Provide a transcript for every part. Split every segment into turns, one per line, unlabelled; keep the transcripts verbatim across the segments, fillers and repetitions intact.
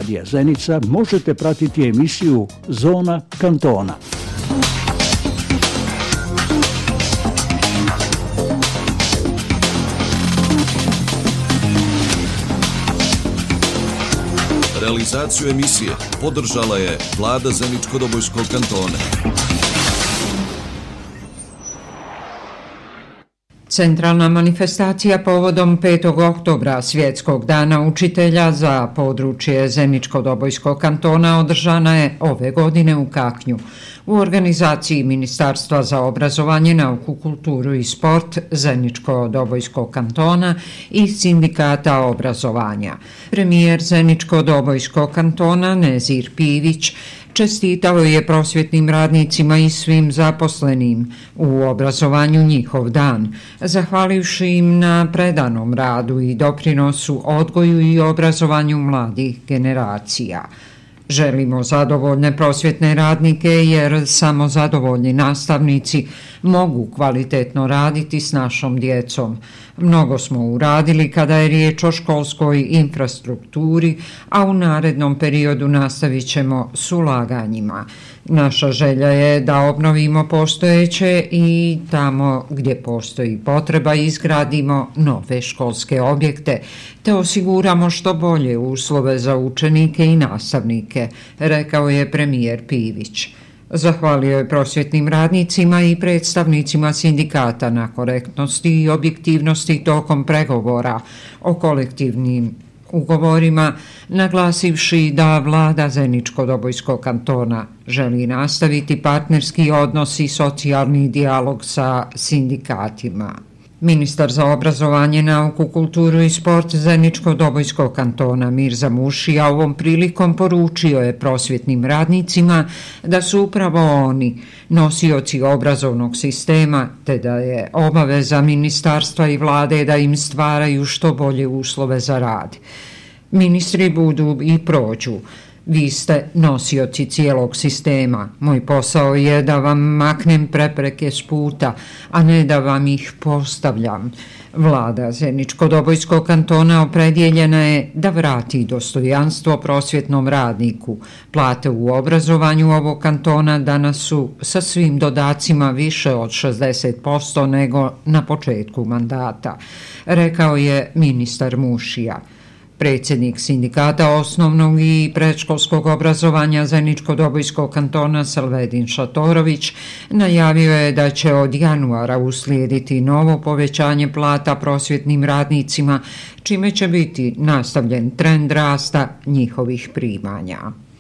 Radija Zenica možete pratiti emisiju Zona kantona.
Realizaciju emisije podržala je Vlada Zeničko-Dobojskog kantona.
Centralna manifestacija povodom petog oktobra, Svjetskog dana učitelja za područje Zeničko-Dobojskog kantona, održana je ove godine u Kaknju u organizaciji Ministarstva za obrazovanje, nauku, kulturu i sport Zeničko-Dobojskog kantona i Sindikata obrazovanja. Premijer Zeničko-Dobojskog kantona Nezir Pivić čestitao je prosvjetnim radnicima i svim zaposlenim u obrazovanju njihov dan, zahvalivši im na predanom radu i doprinosu odgoju i obrazovanju mladih generacija. Želimo zadovoljne prosvjetne radnike jer samo zadovoljni nastavnici mogu kvalitetno raditi s našom djecom. Mnogo smo uradili kada je riječ o školskoj infrastrukturi, a u narednom periodu nastavit ćemo s ulaganjima. Naša želja je da obnovimo postojeće i tamo gdje postoji potreba izgradimo nove školske objekte te osiguramo što bolje uslove za učenike i nastavnike, rekao je premijer Pivić. Zahvalio je prosvjetnim radnicima i predstavnicima sindikata na korektnosti i objektivnosti tokom pregovora o kolektivnim ugovorima, naglasivši da Vlada Zeničko-Dobojskog kantona želi nastaviti partnerski odnos i socijalni dijalog sa sindikatima. Ministar za obrazovanje, nauku, kulturu i sport Zeničko-Dobojskog kantona Mirza Mušija ovom prilikom poručio je prosvjetnim radnicima da su upravo oni nosioci obrazovnog sistema te da je obaveza ministarstva i vlade da im stvaraju što bolje uslove za rad. Ministri budu i prođu. Vi ste nosioci cijelog sistema. Moj posao je da vam maknem prepreke s puta, a ne da vam ih postavljam. Vlada Zeničko-Dobojskog kantona opredjeljena je da vrati dostojanstvo prosvjetnom radniku. Plate u obrazovanju ovog kantona danas su sa svim dodacima više od šezdeset posto nego na početku mandata, rekao je ministar Mušija. Predsjednik Sindikata osnovnog i predškolskog obrazovanja Zeničko-Dobojskog kantona Salvedin Šatorović najavio je da će od januara uslijediti novo povećanje plata prosvjetnim radnicima, čime će biti nastavljen trend rasta njihovih primanja.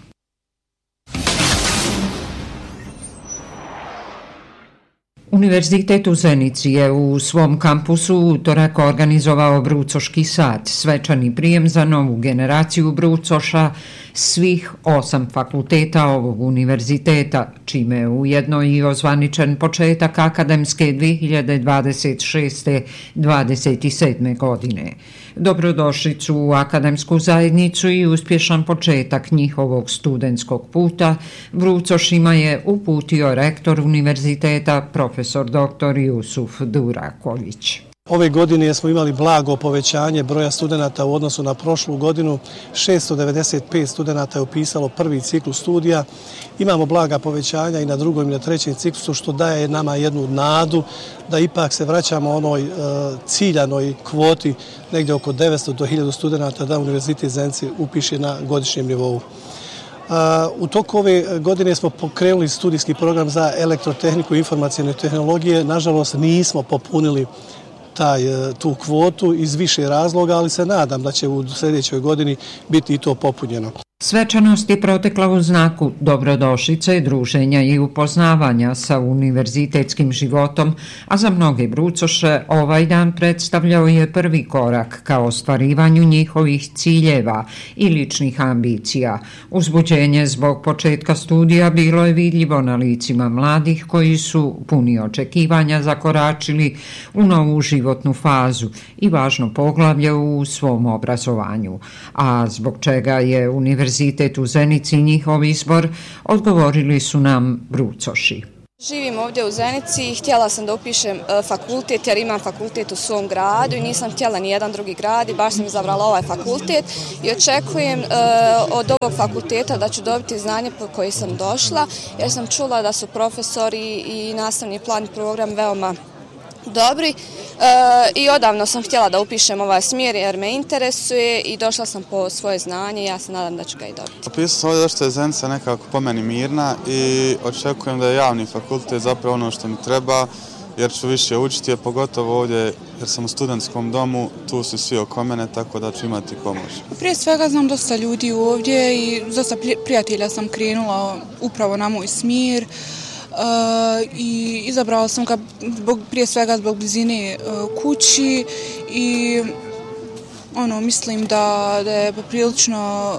Univerzitet u Zenici je u svom kampusu utorak organizovao Brucoški sat, svečani prijem za novu generaciju brucoša svih osam fakulteta ovog univerziteta, čime je ujedno i ozvaničen početak akademske dvije hiljade dvadeset šeste dvadeset sedme. godine. Dobrodošlicu u akademsku zajednicu i uspješan početak njihovog studentskog puta brucošima je uputio rektor univerziteta profesor doktor Jusuf Duraković.
Ove godine smo imali blago povećanje broja studenata u odnosu na prošlu godinu. šesto devedeset pet studenata je upisalo prvi ciklus studija. Imamo blaga povećanja i na drugom i na trećem ciklusu, što daje nama jednu nadu da ipak se vraćamo onoj e, ciljanoj kvoti negdje oko devetsto do hiljadu studenata da Univerzitet Zenici upiše na godišnjem nivou. U toku ove godine smo pokrenuli studijski program za elektrotehniku i informacijne tehnologije. Nažalost, nismo popunili taj, tu kvotu iz više razloga, ali se nadam da će u sljedećoj godini biti i to popunjeno.
Svečanost je protekla u znaku dobrodošlice, druženja i upoznavanja sa univerzitetskim životom, a za mnoge brucoše ovaj dan predstavljao je prvi korak ka ostvarivanju njihovih ciljeva i ličnih ambicija. Uzbuđenje zbog početka studija bilo je vidljivo na licima mladih koji su puni očekivanja zakoračili u novu životnu fazu i važno poglavlje u svom obrazovanju, a zbog čega je univerzitet Univerzitet u Zenici njihov izbor, odgovorili su nam brucoši.
Živim ovdje u Zenici i htjela sam da upišem fakultet jer imam fakultet u svom gradu i nisam htjela ni jedan drugi grad i baš sam izabrala ovaj fakultet i očekujem od ovog fakulteta da ću dobiti znanje po koje sam došla jer sam čula da su profesori i nastavni plan i program veoma dobri i odavno sam htjela da upišem ovaj smjer jer me interesuje i došla sam po svoje znanje i ja se nadam da ću ga i dobiti.
Upisao sam ovdje što je Zenica nekako po meni mirna i očekujem da je javni fakultet zapravo ono što mi treba jer ću više učiti, pogotovo ovdje jer sam u studentskom domu, tu su svi oko mene, tako da ću imati pomoć.
Prije svega znam dosta ljudi ovdje i dosta prijatelja sam krenula upravo na moj smjer. Uh, i izabrala sam ga zbog, prije svega zbog blizine uh, kući i ono, mislim da, da je poprilično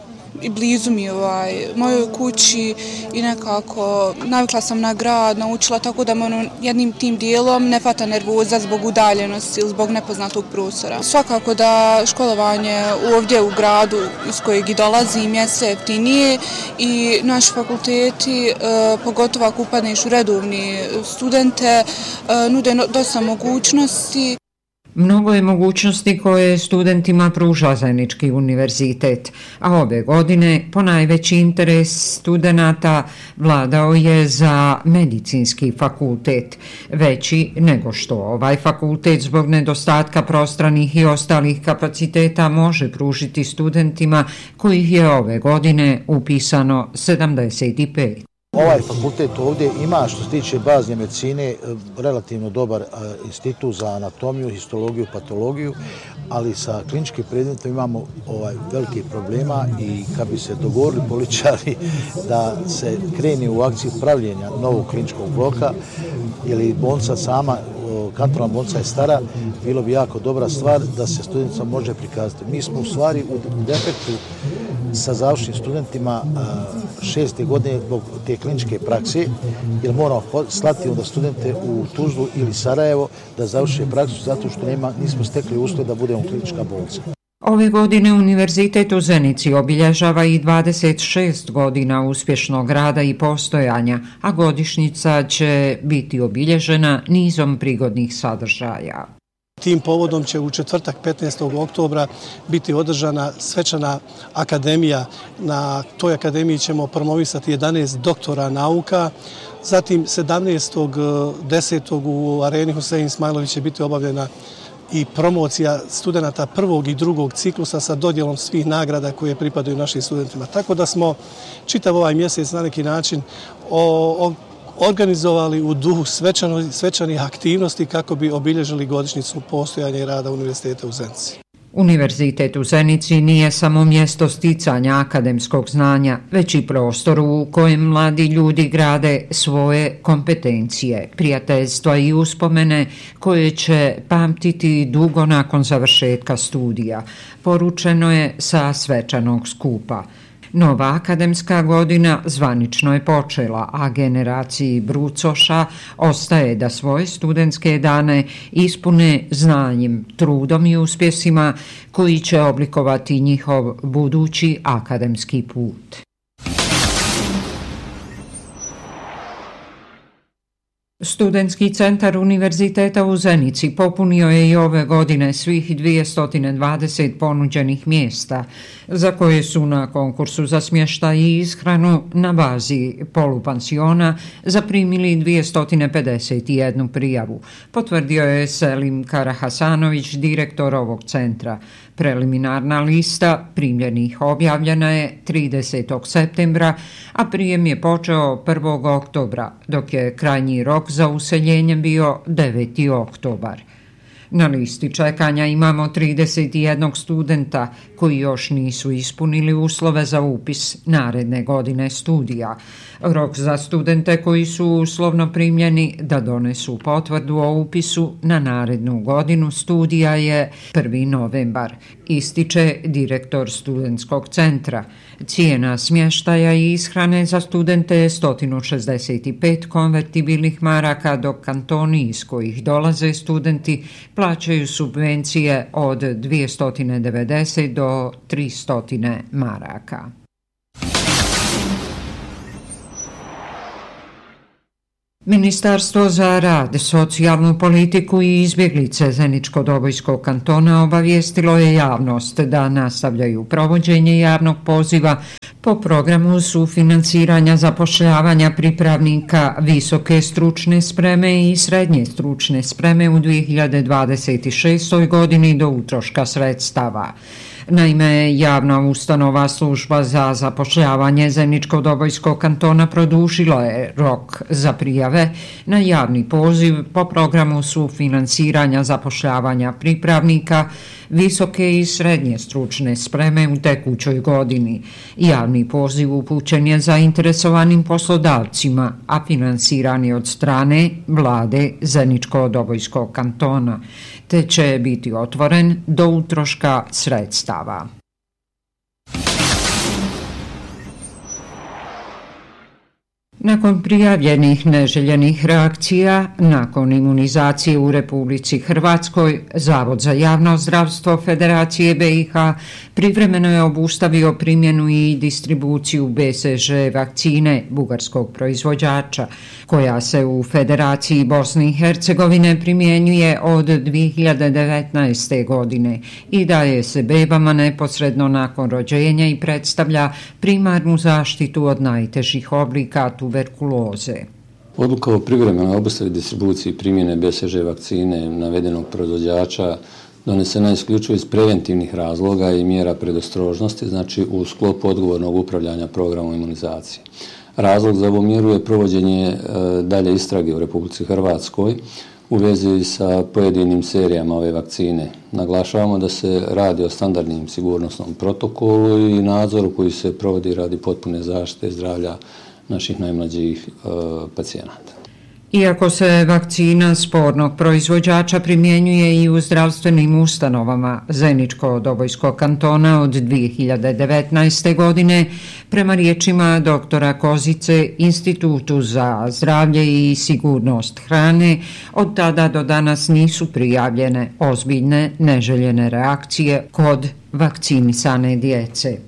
i blizu mi ovaj, mojoj kući i nekako navikla sam na grad, naučila tako da me ono, jednim tim dijelom ne fata nervoza zbog udaljenosti ili zbog nepoznatog prostora. Svakako da školovanje ovdje u gradu iz kojeg i dolazim je sve jeftinije i naši fakulteti, eh, pogotovo ako upadneš u redovni studente, eh, nude dosta mogućnosti.
Mnogo je mogućnosti koje studentima pruža Zenički univerzitet, a ove godine ponajveći interes studenata vladao je za medicinski fakultet, veći nego što ovaj fakultet zbog nedostatka prostranih i ostalih kapaciteta može pružiti studentima kojih je ove godine upisano sedamdeset pet.
Ovaj fakultet ovdje ima, što se tiče bazne medicine, relativno dobar institut za anatomiju, histologiju, patologiju, ali sa kliničkim predmetom imamo ovaj veliki problema i kad bi se dogovorili političari da se krene u akciju pravljenja novog kliničkog bloka ili bolnica sama, kantonalna bolnica je stara, bilo bi jako dobra stvar da se studentima može prikazati. Mi smo u stvari u defektu sa završnim studentima šeste godine zbog te kliničke prakse, jer moramo slati onda studente u Tuzlu ili Sarajevo da završe praksu zato što nema, nismo stekli uslov da budemo klinička bolnica.
Ove godine Univerzitet u Zenici obilježava i dvadeset šest godina uspješnog rada i postojanja, a godišnjica će biti obilježena nizom prigodnih sadržaja.
Tim povodom će u četvrtak petnaestog oktobra biti održana svečana akademija. Na toj akademiji ćemo promovisati jedanaest doktora nauka. Zatim sedamnaestog desetog u areni Husein Ismailović će biti obavljena i promocija studenata prvog i drugog ciklusa sa dodjelom svih nagrada koje pripadaju našim studentima. Tako da smo čitav ovaj mjesec na neki način o, o, organizovali u duhu svečano, svečanih aktivnosti kako bi obilježili godišnjicu postojanja i rada Univerziteta u Zenici.
Univerzitet u Zenici nije samo mjesto sticanja akademskog znanja, već i prostor u kojem mladi ljudi grade svoje kompetencije, prijateljstva i uspomene koje će pamtiti dugo nakon završetka studija, poručeno je sa svečanog skupa. Nova akademska godina zvanično je počela, a generaciji brucoša ostaje da svoje studentske dane ispune znanjem, trudom i uspjesima koji će oblikovati njihov budući akademski put. Studentski centar Univerziteta u Zenici popunio je i ove godine svih dvjesto dvadeset ponuđenih mjesta, za koje su na konkursu za smještaj i ishranu na bazi polupansiona zaprimili dvjesto pedeset jednu prijavu, potvrdio je Selim Karahasanović, direktor ovog centra. Preliminarna lista primljenih objavljena je tridesetog septembra, a prijem je počeo prvog oktobra, dok je krajnji rok za useljenje bio deveti oktobar. Na listi čekanja imamo trideset jedan studenta koji još nisu ispunili uslove za upis naredne godine studija. Rok za studente koji su uslovno primljeni da donesu potvrdu o upisu na narednu godinu studija je prvi novembar, ističe direktor studentskog centra. Cijena smještaja i ishrane za studente je sto šezdeset pet konvertibilnih maraka, dok kantoni iz kojih dolaze studenti plaćaju subvencije od dvjesto devedeset do tristo maraka. Ministarstvo za rad, socijalnu politiku i izbjeglice Zeničko-Dobojskog kantona obavijestilo je javnost da nastavljaju provođenje javnog poziva po programu sufinanciranja zapošljavanja pripravnika visoke stručne spreme i srednje stručne spreme u dvije hiljade dvadeset šestoj godini do utroška sredstava. Naime, javna ustanova Služba za zapošljavanje Zeničko-Dobojskog kantona produžila je rok za prijave na javni poziv po programu sufinanciranja zapošljavanja pripravnika visoke i srednje stručne spreme u tekućoj godini. Javni poziv upućen je zainteresovanim poslodavcima, a finansiran je od strane vlade Zeničko-Dobojskog kantona, te će biti otvoren do utroška sredstava. Nakon prijavljenih neželjenih reakcija, nakon imunizacije u Republici Hrvatskoj, Zavod za javno zdravstvo Federacije B i H privremeno je obustavio primjenu i distribuciju B C G vakcine bugarskog proizvođača, koja se u Federaciji Bosne i Hercegovine primjenjuje od dvije hiljade devetnaeste. godine i daje se bebama neposredno nakon rođenja i predstavlja primarnu zaštitu od najtežih oblika tuberkuloze.
Odluka o privremenoj obustavi distribuciji primjene B C G vakcine navedenog proizvođača donesena je isključivo iz preventivnih razloga i mjera predostrožnosti, znači u sklopu odgovornog upravljanja programom imunizacije. Razlog za ovu mjeru je provođenje e, dalje istrage u Republici Hrvatskoj u vezi sa pojedinim serijama ove vakcine. Naglašavamo da se radi o standardnim sigurnosnom protokolu i nadzoru koji se provodi radi potpune zaštite zdravlja naših najmlađih e, pacijenata.
Iako se vakcina spornog proizvođača primjenjuje i u zdravstvenim ustanovama Zeničko-Dobojskog kantona od dvije hiljade devetnaeste. godine, prema riječima doktora Kozice, Institutu za zdravlje i sigurnost hrane od tada do danas nisu prijavljene ozbiljne neželjene reakcije kod vakcinisane djece.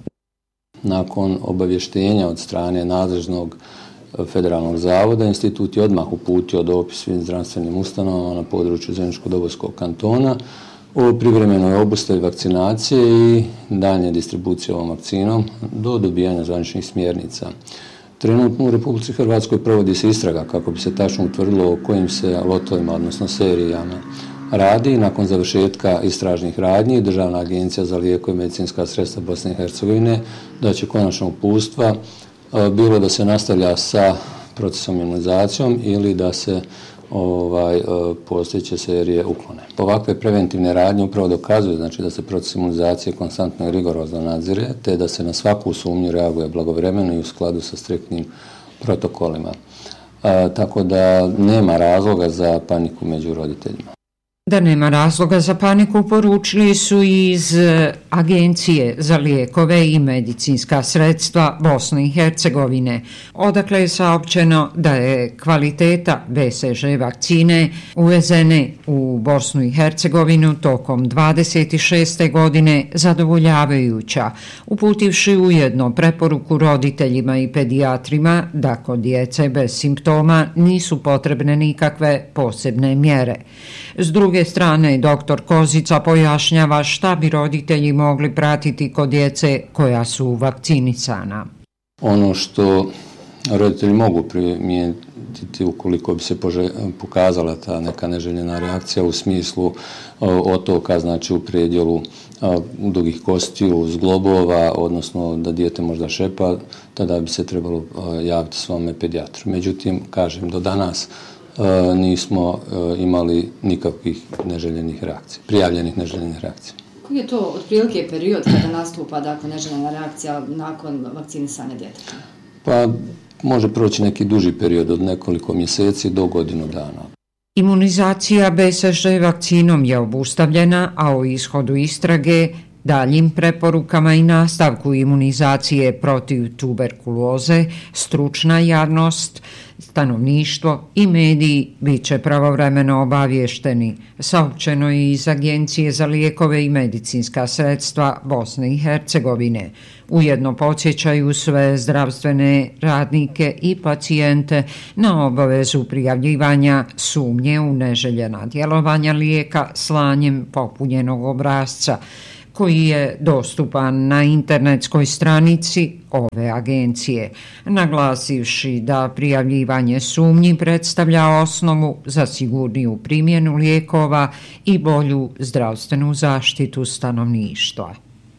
Nakon obavještenja od strane nadležnog Federalnog zavoda, institut je odmah uputio dopis svim zdravstvenim ustanovama na području Zeničko-Dobojskog kantona o privremenoj obustavi vakcinacije i daljnje distribucije ovom vakcinom do dobijanja zvaničnih smjernica. Trenutno u Republici Hrvatskoj provodi se istraga kako bi se tačno utvrdilo o kojim se lotovima, odnosno serijama radi. Nakon završetka istražnih radnji, Državna agencija za lijekove i medicinska sredstva Bosne i Hercegovine daće konačno uputstva bilo da se nastavlja sa procesom imunizacijom ili da se ovaj, postojeće serije uklone. Ovakve preventivne radnje upravo dokazuju, znači da se proces imunizacije konstantno i rigorozno nadzire, te da se na svaku sumnju reaguje blagovremeno i u skladu sa striktnim protokolima. A, tako da nema razloga za paniku među roditeljima.
Da nema razloga za paniku poručili su iz Agencije za lijekove i medicinska sredstva Bosne i Hercegovine, odakle je saopćeno da je kvaliteta B C G vakcine uvezene u Bosnu i Hercegovinu tokom dvadeset šeste. godine zadovoljavajuća, uputivši ujedno preporuku roditeljima i pedijatrima da kod djece bez simptoma nisu potrebne nikakve posebne mjere. S druge strane, doktor Kozica pojašnjava šta bi roditelji mogli pratiti kod djece koja su vakcinisana.
Ono što roditelji mogu primijetiti ukoliko bi se pokazala ta neka neželjena reakcija u smislu otoka, znači u predjelu dugih kostiju, zglobova, odnosno da dijete možda šepa, tada bi se trebalo javiti svome pedijatru. Međutim, kažem, do danas nismo imali nikakvih neželjenih reakcija, prijavljenih neželjenih reakcija.
Koji je to otprilike period kada nastupa dakle, neželjena reakcija nakon vakcinisanja djeteta?
Pa može proći neki duži period od nekoliko mjeseci do godinu dana.
Imunizacija B C G vakcinom je obustavljena, a o ishodu istrage daljim preporukama i nastavku imunizacije protiv tuberkuloze, stručna javnost, stanovništvo i mediji bit će pravovremeno obavješteni, saopćeno je iz Agencije za lijekove i medicinska sredstva Bosne i Hercegovine. Ujedno podsjećaju sve zdravstvene radnike i pacijente na obavezu prijavljivanja sumnje u neželjena djelovanja lijeka slanjem popunjenog obrasca, koji je dostupan na internetskoj stranici ove agencije, naglasivši da prijavljivanje sumnji predstavlja osnovu za sigurniju primjenu lijekova i bolju zdravstvenu zaštitu stanovništva.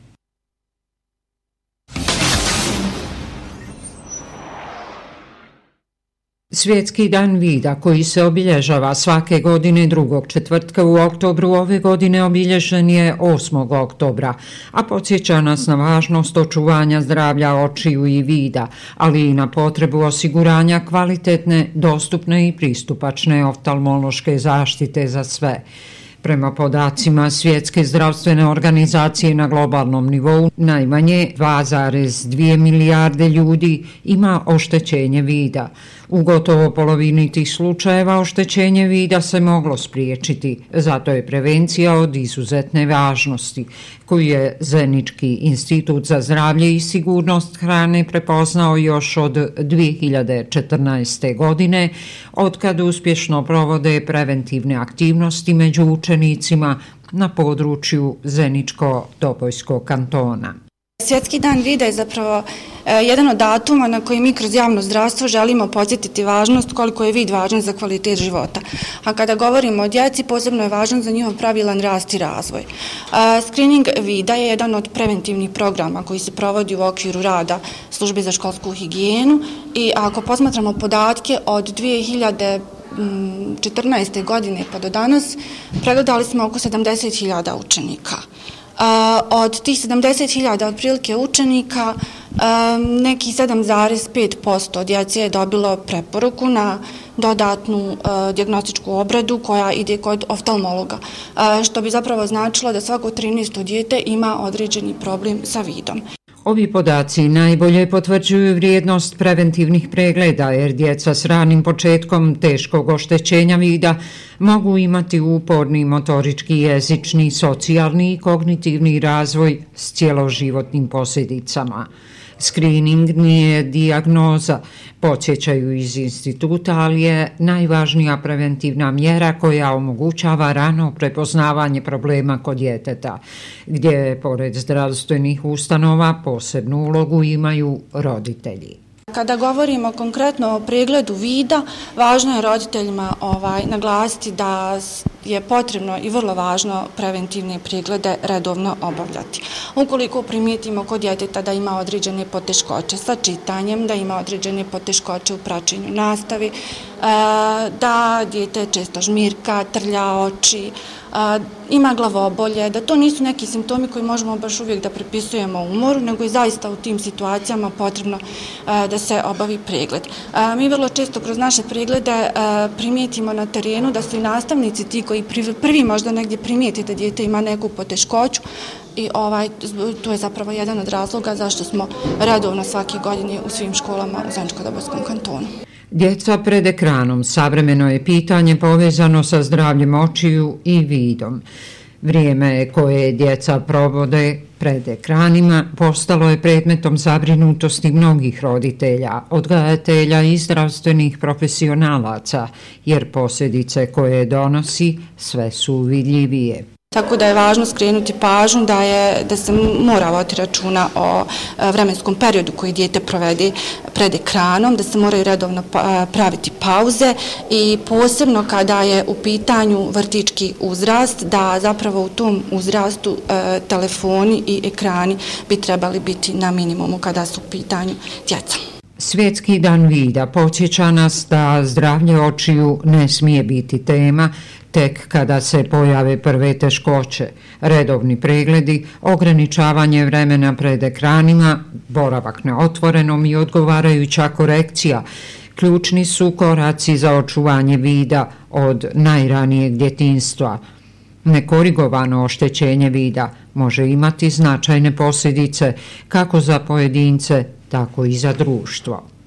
Svjetski dan vida, koji se obilježava svake godine drugog četvrtka u oktobru, ove godine obilježen je osmog oktobra, a podsjeća nas na važnost očuvanja zdravlja očiju i vida, ali i na potrebu osiguranja kvalitetne, dostupne i pristupačne oftalmološke zaštite za sve. Prema podacima Svjetske zdravstvene organizacije na globalnom nivou, najmanje dva zarez dvije milijarde ljudi ima oštećenje vida. U gotovo polovini tih slučajeva oštećenje vida se moglo spriječiti, zato je prevencija od izuzetne važnosti, koju je Zenički institut za zdravlje i sigurnost hrane prepoznao još od dvije hiljade četrnaeste. godine, otkad uspješno provode preventivne aktivnosti među učenicima na području Zeničko-Dobojskog kantona.
Svjetski dan vida je zapravo e, jedan od datuma na koji mi kroz javno zdravstvo želimo podsjetiti važnost koliko je vid važan za kvalitet života. A kada govorimo o djeci, posebno je važan za njihov pravilan rast i razvoj. E, screening vida je jedan od preventivnih programa koji se provodi u okviru rada Službe za školsku higijenu i ako posmatramo podatke od dvije hiljade četrnaeste. godine pa do danas, pregledali smo oko sedamdeset hiljada učenika. Uh, od tih sedamdeset hiljada otprilike učenika, uh, neki sedam zarez pet posto djece je dobilo preporuku na dodatnu uh, dijagnostičku obradu koja ide kod oftalmologa, uh, što bi zapravo značilo da svako trinaesto dijete ima određeni problem sa vidom.
Ovi podaci najbolje potvrđuju vrijednost preventivnih pregleda, jer djeca s ranim početkom teškog oštećenja vida mogu imati uporni motorički, jezični, socijalni i kognitivni razvoj s cjeloživotnim posljedicama. Screening nije dijagnoza, podsjećaju iz instituta, ali je najvažnija preventivna mjera koja omogućava rano prepoznavanje problema kod djeteta, gdje pored zdravstvenih ustanova posebnu ulogu imaju roditelji.
Kada govorimo konkretno o pregledu vida, važno je roditeljima ovaj, naglasiti da je potrebno i vrlo važno preventivne preglede redovno obavljati. Ukoliko primijetimo kod djeteta da ima određene poteškoće sa čitanjem, da ima određene poteškoće u praćenju nastavi, da dijete često žmirka, trlja oči, ima glavobolje, da to nisu neki simptomi koji možemo baš uvijek da prepisujemo umoru, nego je zaista u tim situacijama potrebno da se obavi pregled. Mi vrlo često kroz naše preglede primijetimo na terenu da su i nastavnici ti koji prvi možda negdje primijeti da dijete ima neku poteškoću i ovaj, to je zapravo jedan od razloga zašto smo redovno svake godine u svim školama u Zeničko-Dobojskom kantonu.
Djeca pred ekranom savremeno je pitanje povezano sa zdravljem očiju i vidom. Vrijeme koje djeca provode pred ekranima postalo je predmetom zabrinutosti mnogih roditelja, odgajatelja i zdravstvenih profesionalaca, jer posljedice koje donosi sve su vidljivije.
Tako da je važno skrenuti pažnju da, je, da se mora voditi računa o vremenskom periodu koji dijete provede pred ekranom, da se moraju redovno praviti pauze i posebno kada je u pitanju vrtićki uzrast, da zapravo u tom uzrastu e, telefoni i ekrani bi trebali biti na minimumu kada su u pitanju djeca.
Svjetski dan vida podsjeća nas da zdravlje očiju ne smije biti tema tek kada se pojave prve teškoće. Redovni pregledi, ograničavanje vremena pred ekranima, boravak na otvorenom i odgovarajuća korekcija ključni su koraci za očuvanje vida od najranijeg djetinjstva. Nekorigovano oštećenje vida može imati značajne posljedice kako za pojedince, tako i za društvo.